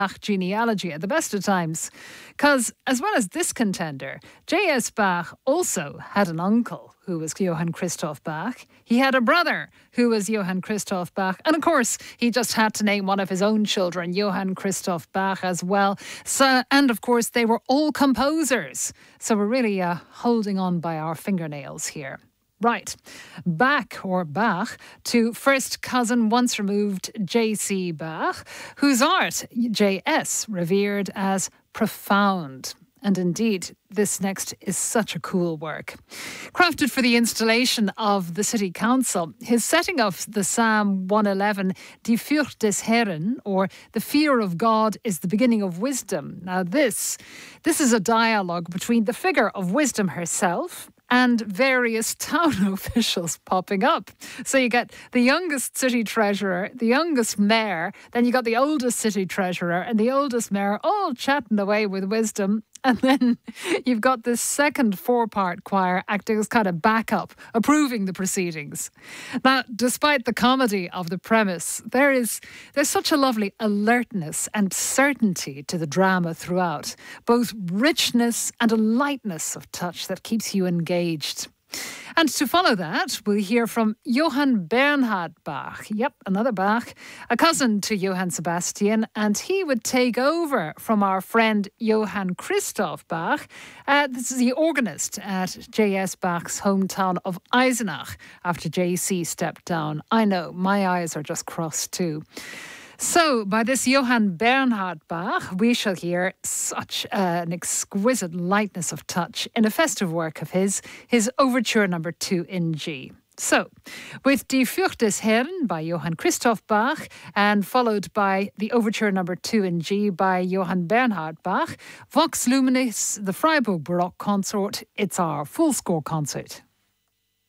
genealogy at the best of times. Because as well as this contender, J.S. Bach also had an uncle who was Johann Christoph Bach. He had a brother who was Johann Christoph Bach. And of course, he just had to name one of his own children, Johann Christoph Bach, as well. So, and of course, they were all composers. So we're really holding on by our fingernails here. Right, back or Bach to first cousin once removed J.C. Bach, whose art J.S. revered as profound. And indeed, this next is such a cool work. Crafted for the installation of the City Council, his setting of the Psalm 111, Die Furcht des Herrn, or the fear of God is the beginning of wisdom. Now this is a dialogue between the figure of wisdom herself and various town officials popping up. So you get the youngest city treasurer, the youngest mayor, then you got the oldest city treasurer and the oldest mayor all chatting away with wisdom. And then you've got this second four-part choir acting as kind of backup, approving the proceedings. Now, despite the comedy of the premise, there's such a lovely alertness and certainty to the drama throughout, both richness and a lightness of touch that keeps you engaged. And to follow that, we'll hear from Johann Bernhard Bach. Yep, another Bach, a cousin to Johann Sebastian, and he would take over from our friend Johann Christoph Bach. This is the organist at J.S. Bach's hometown of Eisenach after J.C. stepped down. I know, my eyes are just crossed too. So, by this Johann Bernhard Bach, we shall hear such an exquisite lightness of touch in a festive work of his Overture number 2 in G. So, with Die Furcht des Herrn by Johann Christoph Bach and followed by the Overture number 2 in G by Johann Bernhard Bach, Vox Luminis, the Freiburg Baroque Consort, it's our full score concert.